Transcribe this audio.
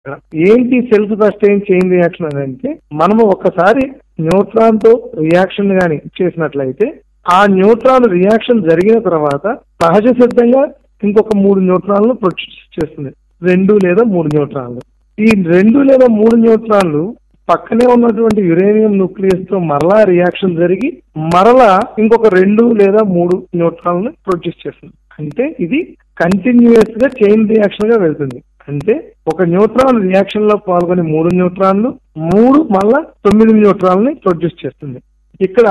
ఏంటి self sustain chain reaction అని అంటే, మనము ఒక్కసారి న్యూట్రాన్ తో రియాక్షన్ గాని చేసినట్లయితే ఆ న్యూట్రాన్ రియాక్షన్ జరిగిన తర్వాత సహజ సిద్ధంగా ఇంకొక 3 న్యూట్రాన్లు ప్రొడ్యూస్ చేస్తుంది. 2 లేదా 3 న్యూట్రాన్లు. ఈ 2 లేదా 3 న్యూట్రాన్లు పక్కనే ఉన్నటువంటి యురేనియం న్యూక్లియస్ తో మరలా రియాక్షన్ జరిగి మరలా ఇంకొక 2 లేదా 3 న్యూట్రాన్లు ప్రొడ్యూస్ చేస్తుంది. అంటే ఇది కంటిన్యూస్ గా చైన్ రియాక్షన్ గా వెళ్తుంది. అంటే ఒక న్యూట్రాన్ రియాక్షన్ లో పాల్గొని 3 న్యూట్రాన్లు 3 మళ్ళా 9 న్యూట్రాన్ ని ప్రొడ్యూస్ చేస్తుంది. ఇక్కడ